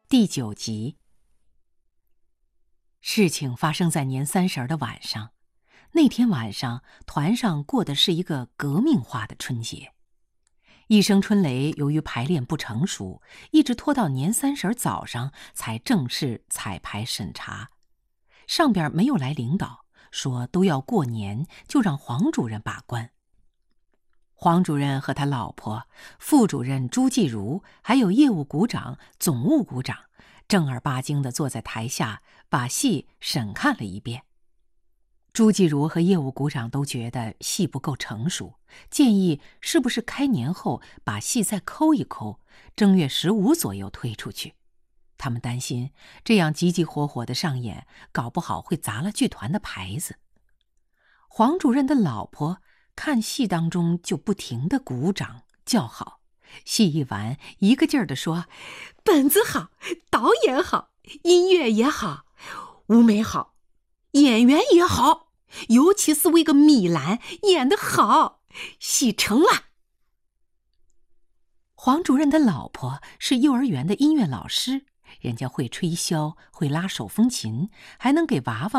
第9集。事情发生在年30的晚上。那天晚上，团上过的是一个革命化的春节。一声春雷由于排练不成熟，一直拖到年30早上才正式彩排审查。上边没有来领导，说都要过年，就让黄主任把关。黄主任和他老婆、副主任朱继如，还有业务股长、总务股长，正儿八经地坐在台下，把戏审看了一遍。朱继如和业务股长都觉得戏不够成熟，建议是不是开年后把戏再抠一抠，正月15左右推出去。他们担心这样急急火火的上演，搞不好会砸了剧团的牌子。黄主任的老婆看戏当中就不停地鼓掌叫好，戏一完一个劲儿地说：本子好，导演好，音乐也好，舞美好，演员也好，尤其是为个米兰演得好，戏成了。黄主任的老婆是幼儿园的音乐老师，人家会吹箫，会拉手风琴，还能给娃娃